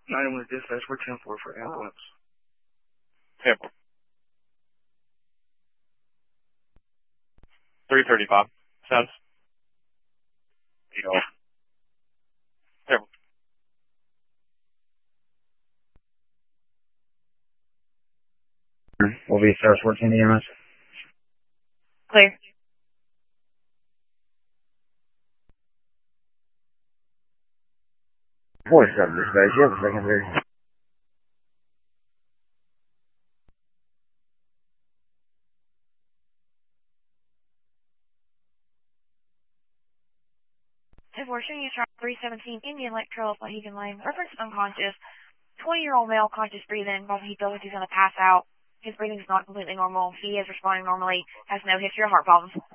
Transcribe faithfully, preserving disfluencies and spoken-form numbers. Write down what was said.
nine one dispatch, we're ten four for ambulance. ten four. three thirty-five. Sounds. Yeah. ten four. We'll be South fourteen E M S. Clear. forty-seven dispatch, you have a second there. ten four, shooting is three seventeen, Indian Lake Trail, Mohegan Lane. Reference unconscious. twenty-year-old male, conscious breathing, but he feels like he's going to pass out. His breathing is not completely normal. He is responding normally, has no history of heart problems.